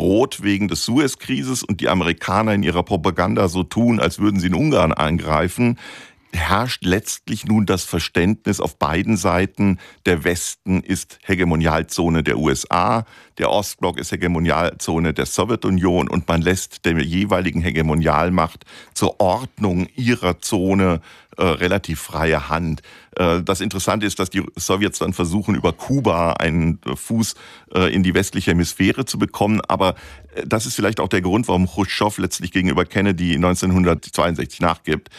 droht wegen des Suez-Krises und die Amerikaner in ihrer Propaganda so tun, als würden sie in Ungarn eingreifen, herrscht letztlich nun das Verständnis auf beiden Seiten, der Westen ist Hegemonialzone der USA, der Ostblock ist Hegemonialzone der Sowjetunion und man lässt der jeweiligen Hegemonialmacht zur Ordnung ihrer Zone relativ freie Hand. Das Interessante ist, dass die Sowjets dann versuchen, über Kuba einen Fuß in die westliche Hemisphäre zu bekommen. Aber das ist vielleicht auch der Grund, warum Chruschtschow letztlich gegenüber Kennedy 1962 nachgibt,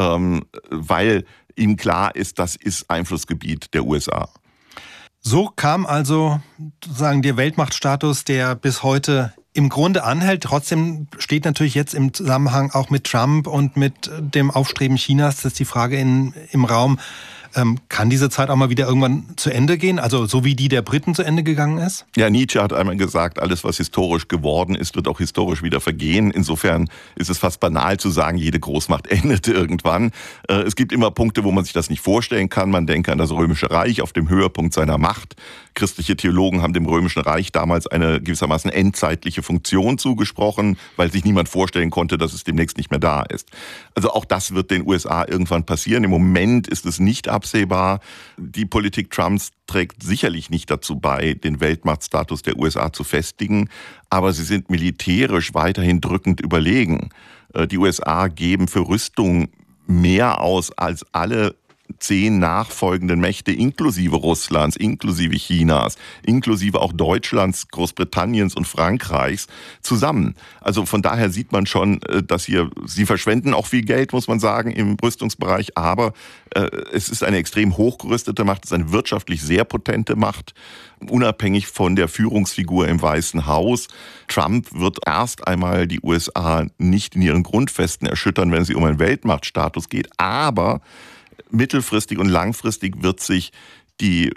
weil ihm klar ist, das ist Einflussgebiet der USA. So kam also sozusagen der Weltmachtstatus, der bis heute im Grunde anhält. Trotzdem steht natürlich jetzt im Zusammenhang auch mit Trump und mit dem Aufstreben Chinas, das ist die Frage im Raum, kann diese Zeit auch mal wieder irgendwann zu Ende gehen? Also so wie die der Briten zu Ende gegangen ist? Ja, Nietzsche hat einmal gesagt, alles, was historisch geworden ist, wird auch historisch wieder vergehen. Insofern ist es fast banal zu sagen, jede Großmacht endet irgendwann. Es gibt immer Punkte, wo man sich das nicht vorstellen kann. Man denke an das Römische Reich auf dem Höhepunkt seiner Macht. Christliche Theologen haben dem Römischen Reich damals eine gewissermaßen endzeitliche Funktion zugesprochen, weil sich niemand vorstellen konnte, dass es demnächst nicht mehr da ist. Also auch das wird den USA irgendwann passieren. Im Moment ist es nicht absehbar. Die Politik Trumps trägt sicherlich nicht dazu bei, den Weltmachtstatus der USA zu festigen, aber sie sind militärisch weiterhin drückend überlegen. Die USA geben für Rüstung mehr aus als alle 10 nachfolgenden Mächte, inklusive Russlands, inklusive Chinas, inklusive auch Deutschlands, Großbritanniens und Frankreichs zusammen. Also von daher sieht man schon, dass sie verschwenden auch viel Geld, muss man sagen, im Rüstungsbereich, aber es ist eine extrem hochgerüstete Macht, es ist eine wirtschaftlich sehr potente Macht, unabhängig von der Führungsfigur im Weißen Haus. Trump wird erst einmal die USA nicht in ihren Grundfesten erschüttern, wenn es um einen Weltmachtstatus geht, aber mittelfristig und langfristig wird sich die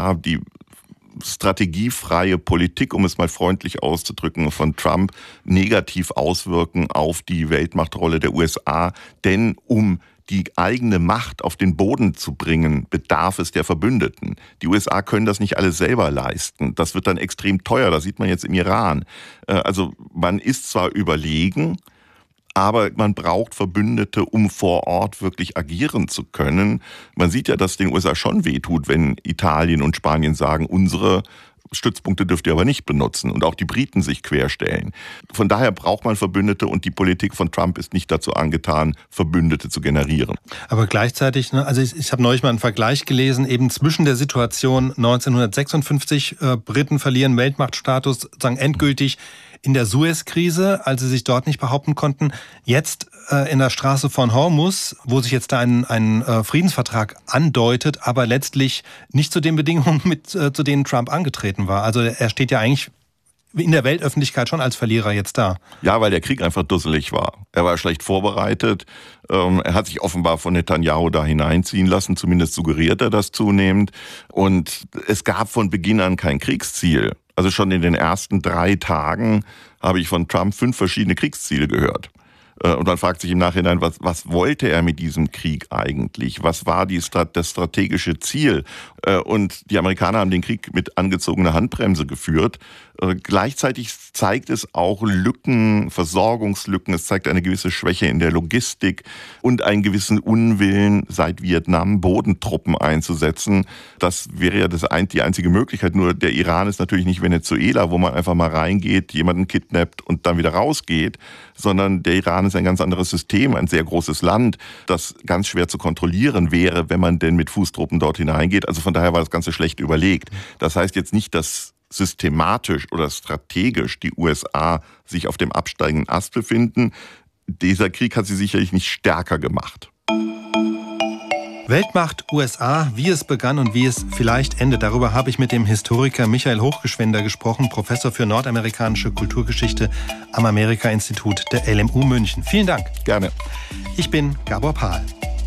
strategiefreie Politik, um es mal freundlich auszudrücken, von Trump negativ auswirken auf die Weltmachtrolle der USA. Denn um die eigene Macht auf den Boden zu bringen, bedarf es der Verbündeten. Die USA können das nicht alles selber leisten. Das wird dann extrem teuer. Das sieht man jetzt im Iran. Also man ist zwar überlegen, aber man braucht Verbündete, um vor Ort wirklich agieren zu können. Man sieht ja, dass den USA schon wehtut, wenn Italien und Spanien sagen, unsere Stützpunkte dürft ihr aber nicht benutzen und auch die Briten sich querstellen. Von daher braucht man Verbündete und die Politik von Trump ist nicht dazu angetan, Verbündete zu generieren. Aber gleichzeitig, also ich habe neulich mal einen Vergleich gelesen, eben zwischen der Situation 1956, Briten verlieren Weltmachtstatus sozusagen endgültig in der Suez-Krise, als sie sich dort nicht behaupten konnten. Jetzt in der Straße von Hormuz, wo sich jetzt da ein Friedensvertrag andeutet, aber letztlich nicht zu den Bedingungen, zu denen Trump angetreten war. Also er steht ja eigentlich in der Weltöffentlichkeit schon als Verlierer jetzt da. Ja, weil der Krieg einfach dusselig war. Er war schlecht vorbereitet. Er hat sich offenbar von Netanyahu da hineinziehen lassen. Zumindest suggeriert er das zunehmend. Und es gab von Beginn an kein Kriegsziel. Also schon in den ersten 3 Tagen habe ich von Trump 5 verschiedene Kriegsziele gehört. Und man fragt sich im Nachhinein, was wollte er mit diesem Krieg eigentlich? Was war das strategische Ziel? Und die Amerikaner haben den Krieg mit angezogener Handbremse geführt. Gleichzeitig zeigt es auch Lücken, Versorgungslücken. Es zeigt eine gewisse Schwäche in der Logistik und einen gewissen Unwillen, seit Vietnam Bodentruppen einzusetzen. Das wäre ja die einzige Möglichkeit. Nur der Iran ist natürlich nicht Venezuela, wo man einfach mal reingeht, jemanden kidnappt und dann wieder rausgeht, sondern der Iran ist ein ganz anderes System, ein sehr großes Land, das ganz schwer zu kontrollieren wäre, wenn man denn mit Fußtruppen dort hineingeht. Also von daher war das Ganze schlecht überlegt. Das heißt jetzt nicht, dass systematisch oder strategisch die USA sich auf dem absteigenden Ast befinden. Dieser Krieg hat sie sicherlich nicht stärker gemacht. Weltmacht USA, wie es begann und wie es vielleicht endet. Darüber habe ich mit dem Historiker Michael Hochgeschwender gesprochen, Professor für nordamerikanische Kulturgeschichte am Amerika-Institut der LMU München. Vielen Dank. Gerne. Ich bin Gabor Pahl.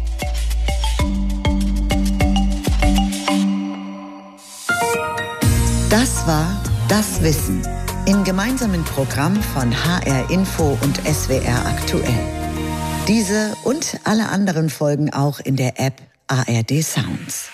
Das war Das Wissen im gemeinsamen Programm von HR Info und SWR Aktuell. Diese und alle anderen Folgen auch in der App ARD Sounds.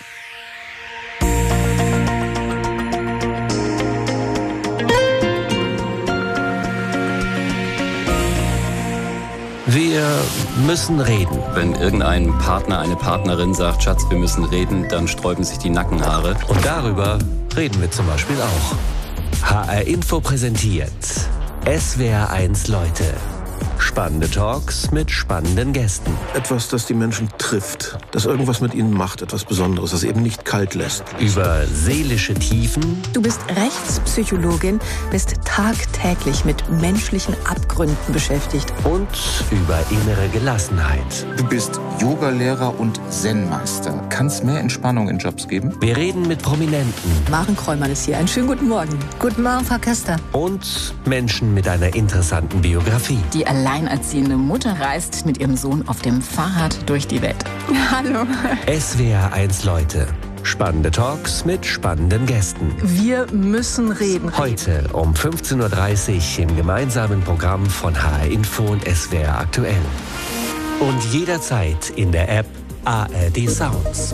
Wir müssen reden. Wenn irgendein Partner, eine Partnerin sagt, Schatz, wir müssen reden, dann sträuben sich die Nackenhaare. Und darüber reden wir zum Beispiel auch. HR Info präsentiert SWR1 Leute. Spannende Talks mit spannenden Gästen. Etwas, das die Menschen trifft, das irgendwas mit ihnen macht, etwas Besonderes, das eben nicht kalt lässt. Über seelische Tiefen. Du bist Rechtspsychologin, bist tagtäglich mit menschlichen Abgründen beschäftigt. Und über innere Gelassenheit. Du bist Yogalehrer und Zen-Meister. Kann es mehr Entspannung in Jobs geben? Wir reden mit Prominenten. Maren Kräumann ist hier. Einen schönen guten Morgen. Guten Morgen, Frau Köster. Und Menschen mit einer interessanten Biografie. Die alleinerziehende Mutter reist mit ihrem Sohn auf dem Fahrrad durch die Welt. Hallo. SWR1 Leute. Spannende Talks mit spannenden Gästen. Wir müssen reden. Heute um 15.30 Uhr im gemeinsamen Programm von HR Info und SWR aktuell. Und jederzeit in der App ARD Sounds.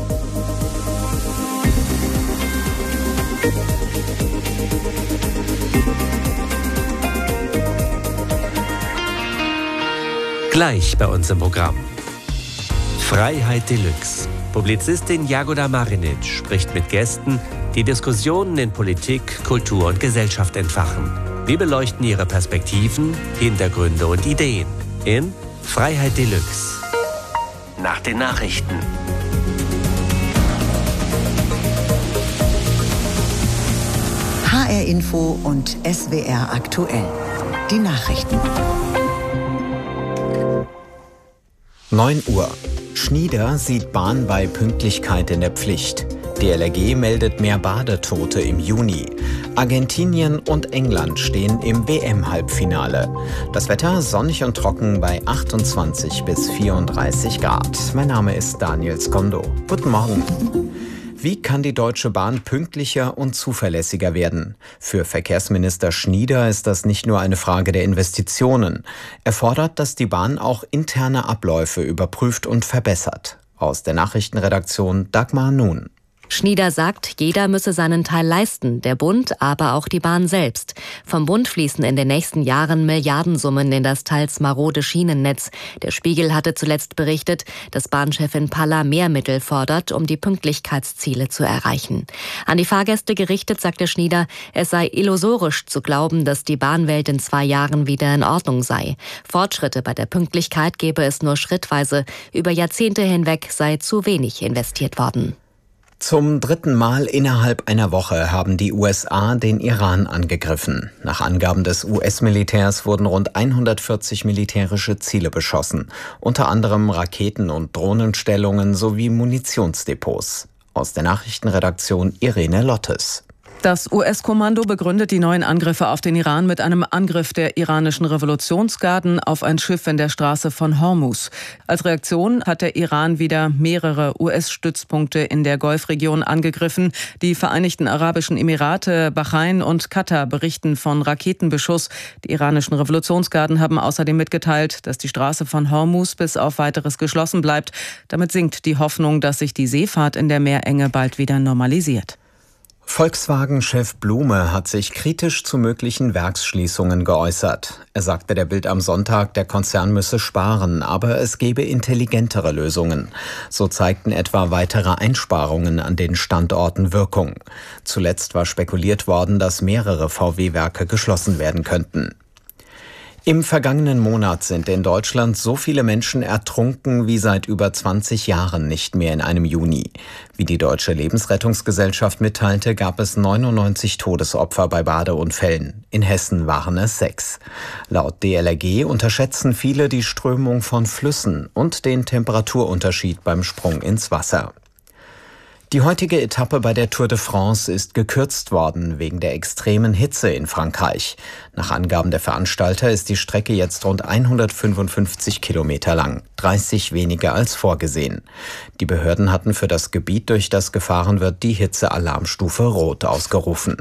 Gleich bei uns im Programm. Freiheit Deluxe. Publizistin Jagoda Marinic spricht mit Gästen, die Diskussionen in Politik, Kultur und Gesellschaft entfachen. Wir beleuchten ihre Perspektiven, Hintergründe und Ideen in Freiheit Deluxe. Nach den Nachrichten. HR Info und SWR aktuell. Die Nachrichten. 9 Uhr. Schnieder sieht Bahn bei Pünktlichkeit in der Pflicht. DLRG meldet mehr Badetote im Juni. Argentinien und England stehen im WM-Halbfinale. Das Wetter sonnig und trocken bei 28 bis 34 Grad. Mein Name ist Daniel Skondo. Guten Morgen. Wie kann die Deutsche Bahn pünktlicher und zuverlässiger werden? Für Verkehrsminister Schnieder ist das nicht nur eine Frage der Investitionen. Er fordert, dass die Bahn auch interne Abläufe überprüft und verbessert. Aus der Nachrichtenredaktion Dagmar Nun. Schnieder sagt, jeder müsse seinen Teil leisten, der Bund, aber auch die Bahn selbst. Vom Bund fließen in den nächsten Jahren Milliardensummen in das teils marode Schienennetz. Der Spiegel hatte zuletzt berichtet, dass Bahnchefin Palla mehr Mittel fordert, um die Pünktlichkeitsziele zu erreichen. An die Fahrgäste gerichtet sagte Schnieder, es sei illusorisch zu glauben, dass die Bahnwelt in 2 Jahren wieder in Ordnung sei. Fortschritte bei der Pünktlichkeit gebe es nur schrittweise. Über Jahrzehnte hinweg sei zu wenig investiert worden. Zum 3. Mal innerhalb einer Woche haben die USA den Iran angegriffen. Nach Angaben des US-Militärs wurden rund 140 militärische Ziele beschossen, unter anderem Raketen- und Drohnenstellungen sowie Munitionsdepots. Aus der Nachrichtenredaktion Irene Lottes. Das US-Kommando begründet die neuen Angriffe auf den Iran mit einem Angriff der iranischen Revolutionsgarden auf ein Schiff in der Straße von Hormuz. Als Reaktion hat der Iran wieder mehrere US-Stützpunkte in der Golfregion angegriffen. Die Vereinigten Arabischen Emirate, Bahrain und Katar berichten von Raketenbeschuss. Die iranischen Revolutionsgarden haben außerdem mitgeteilt, dass die Straße von Hormuz bis auf Weiteres geschlossen bleibt. Damit sinkt die Hoffnung, dass sich die Seefahrt in der Meerenge bald wieder normalisiert. Volkswagen-Chef Blume hat sich kritisch zu möglichen Werksschließungen geäußert. Er sagte der Bild am Sonntag, der Konzern müsse sparen, aber es gebe intelligentere Lösungen. So zeigten etwa weitere Einsparungen an den Standorten Wirkung. Zuletzt war spekuliert worden, dass mehrere VW-Werke geschlossen werden könnten. Im vergangenen Monat sind in Deutschland so viele Menschen ertrunken wie seit über 20 Jahren nicht mehr in einem Juni. Wie die Deutsche Lebensrettungsgesellschaft mitteilte, gab es 99 Todesopfer bei Badeunfällen. In Hessen waren es 6. Laut DLRG unterschätzen viele die Strömung von Flüssen und den Temperaturunterschied beim Sprung ins Wasser. Die heutige Etappe bei der Tour de France ist gekürzt worden wegen der extremen Hitze in Frankreich. Nach Angaben der Veranstalter ist die Strecke jetzt rund 155 Kilometer lang, 30 weniger als vorgesehen. Die Behörden hatten für das Gebiet, durch das gefahren wird, die Hitzealarmstufe Rot ausgerufen.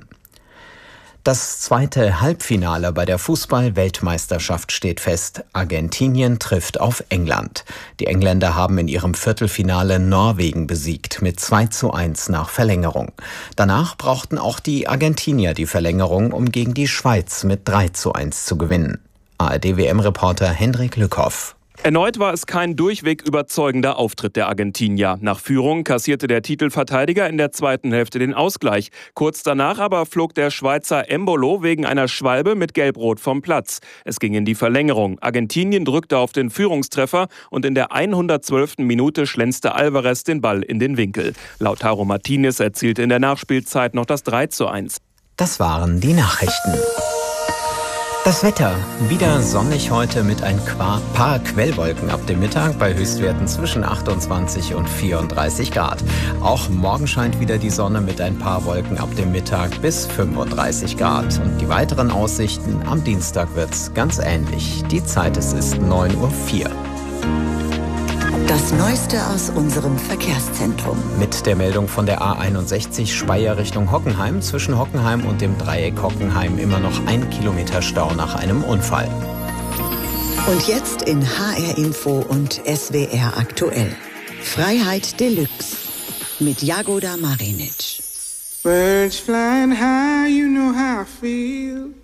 Das zweite Halbfinale bei der Fußball-Weltmeisterschaft steht fest. Argentinien trifft auf England. Die Engländer haben in ihrem Viertelfinale Norwegen besiegt mit 2:1 nach Verlängerung. Danach brauchten auch die Argentinier die Verlängerung, um gegen die Schweiz mit 3:1 zu gewinnen. ARD-WM-Reporter Hendrik Lückhoff. Erneut war es kein durchweg überzeugender Auftritt der Argentinier. Nach Führung kassierte der Titelverteidiger in der zweiten Hälfte den Ausgleich. Kurz danach aber flog der Schweizer Embolo wegen einer Schwalbe mit Gelb-Rot vom Platz. Es ging in die Verlängerung. Argentinien drückte auf den Führungstreffer und in der 112. Minute schlänzte Alvarez den Ball in den Winkel. Lautaro Martinez erzielte in der Nachspielzeit noch das 3:1. Das waren die Nachrichten. Das Wetter. Wieder sonnig heute mit ein paar Quellwolken ab dem Mittag bei Höchstwerten zwischen 28 und 34 Grad. Auch morgen scheint wieder die Sonne mit ein paar Wolken ab dem Mittag bis 35 Grad. Und die weiteren Aussichten: am Dienstag wird's ganz ähnlich. Die Zeit ist 9:04 Uhr. Das Neueste aus unserem Verkehrszentrum. Mit der Meldung von der A61 Speyer Richtung Hockenheim. Zwischen Hockenheim und dem Dreieck Hockenheim immer noch 1 Kilometer Stau nach einem Unfall. Und jetzt in HR Info und SWR aktuell. Freiheit Deluxe mit Jagoda Marinic. Birds flying high, you know how I feel.